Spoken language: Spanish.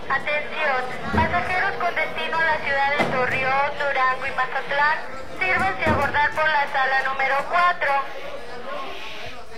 Atención, pasajeros con destino a la ciudad de Torreón, Durango y Mazatlán, sírvanse a abordar por la sala número 4.